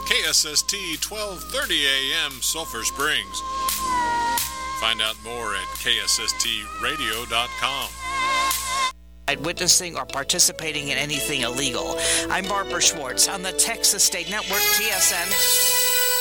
KSST 1230 AM Sulphur Springs. Find out more at ksstradio.com. Witnessing or participating in anything illegal. I'm Barbara Schwartz on the Texas State Network, TSN.